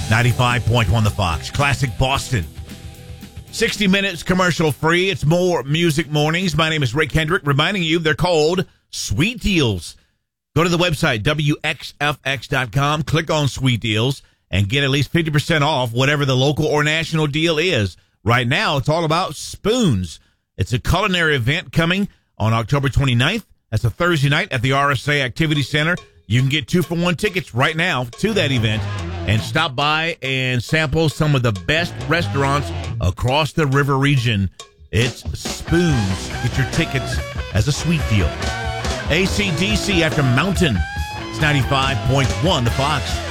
95.1 The Fox. Classic Boston. 60 minutes commercial free. It's more Music Mornings. My name is Ray Kendrick, reminding you they're called Sweet Deals. Go to the website, WXFX.com, click on Sweet Deals, and get at least 50% off whatever the local or national deal is. Right now, it's all about spoons. It's a culinary event coming on October 29th. That's a Thursday night at the RSA Activity Center. You can get 2-for-1 tickets right now to that event and stop by and sample some of the best restaurants across the river region. It's Spoons. Get your tickets as a sweet deal. AC/DC after Mountain. It's 95.1 The Fox.